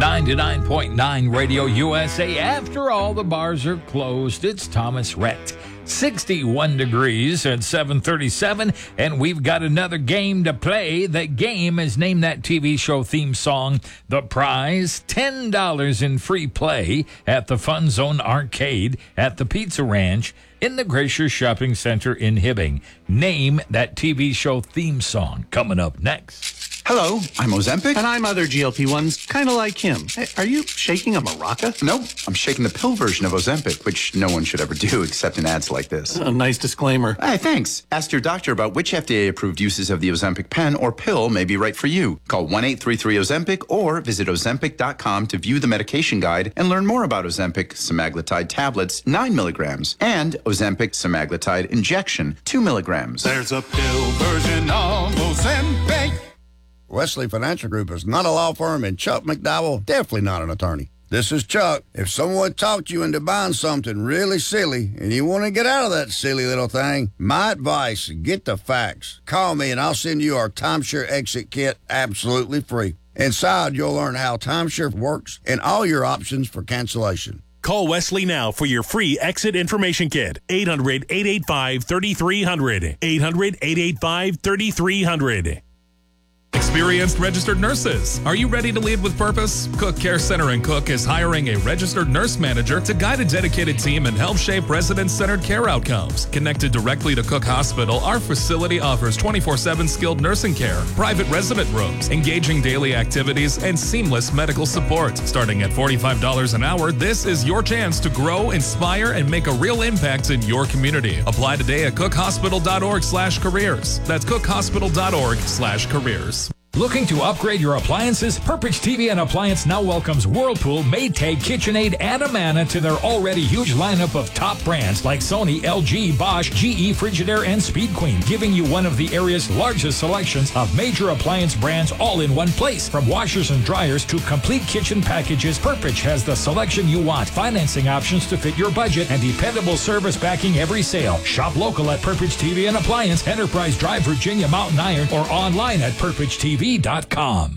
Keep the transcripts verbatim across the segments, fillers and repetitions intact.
ninety-nine point nine Radio U S A. After all the bars are closed, it's Thomas Rhett. sixty-one degrees at seven thirty-seven, and we've got another game to play. The game is Name That T V Show theme song. The prize, ten dollars in free play at the Fun Zone Arcade at the Pizza Ranch in the Glacier Shopping Center in Hibbing. Name That T V Show theme song. Coming up next. Hello, I'm Ozempic. And I'm other G L P ones, kind of like him. Hey, are you shaking a maraca? Nope, I'm shaking the pill version of Ozempic, which no one should ever do except in ads like this. A nice disclaimer. Hey, thanks. Ask your doctor about which F D A-approved uses of the Ozempic pen or pill may be right for you. Call one eight three three Ozempic or visit Ozempic dot com to view the medication guide and learn more about Ozempic semaglutide tablets, nine milligrams, and Ozempic semaglutide injection, two milligrams. There's a pill version of Ozempic. Wesley Financial Group is not a law firm, and Chuck McDowell, definitely not an attorney. This is Chuck. If someone talked you into buying something really silly and you want to get out of that silly little thing, my advice, get the facts. Call me and I'll send you our timeshare exit kit absolutely free. Inside, you'll learn how timeshare works and all your options for cancellation. Call Wesley now for your free exit information kit. eight hundred, eight eight five, three three zero zero. eight hundred, eight eight five, three three zero zero. Experienced registered nurses. Are you ready to lead with purpose? Cook Care Center in Cook is hiring a registered nurse manager to guide a dedicated team and help shape resident-centered care outcomes. Connected directly to Cook Hospital, our facility offers twenty-four seven skilled nursing care, private resident rooms, engaging daily activities, and seamless medical support. Starting at forty-five dollars an hour, this is your chance to grow, inspire, and make a real impact in your community. Apply today at cook hospital dot org slash careers. That's cook hospital dot org slash careers. Looking to upgrade your appliances? Purpose T V and Appliance now welcomes Whirlpool, Maytag, KitchenAid, and Amana to their already huge lineup of top brands like Sony, L G, Bosch, G E, Frigidaire, and Speed Queen, giving you one of the area's largest selections of major appliance brands all in one place. From washers and dryers to complete kitchen packages, Purpose has the selection you want, financing options to fit your budget, and dependable service backing every sale. Shop local at Purpose T V and Appliance, Enterprise Drive, Virginia, Mountain Iron, or online at purpose T V dot com.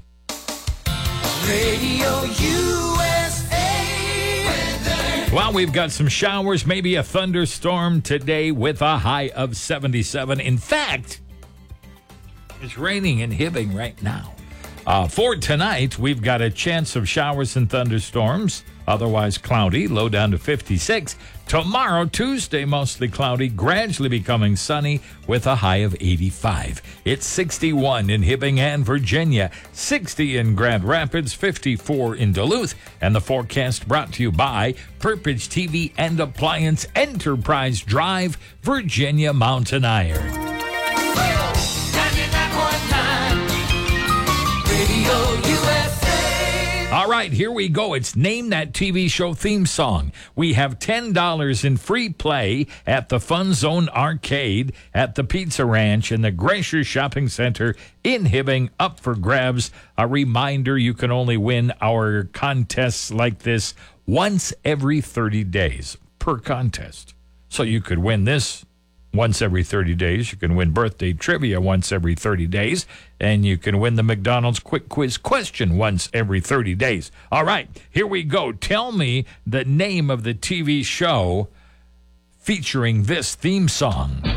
Radio U S A. Well, we've got some showers, maybe a thunderstorm today with a high of seventy-seven. In fact, it's raining in Hibbing right now. Uh, for tonight, we've got a chance of showers and thunderstorms, otherwise cloudy, low down to fifty-six. Tomorrow, Tuesday, mostly cloudy, gradually becoming sunny with a high of eighty-five. It's sixty-one in Hibbing and Virginia, sixty in Grand Rapids, fifty-four in Duluth, and the forecast brought to you by Purpose T V and Appliance, Enterprise Drive, Virginia, Mountain Iron. ninety-nine point nine Radio U S A. All right, here we go. It's Name That T V Show theme song. We have ten dollars in free play at the Fun Zone Arcade at the Pizza Ranch in the Glacier Shopping Center in Hibbing, up for grabs. A reminder, you can only win our contests like this once every thirty days per contest. So you could win this once every thirty days. You can win birthday trivia once every thirty days. And you can win the McDonald's Quick Quiz question once every thirty days. All right, here we go. Tell me the name of the T V show featuring this theme song.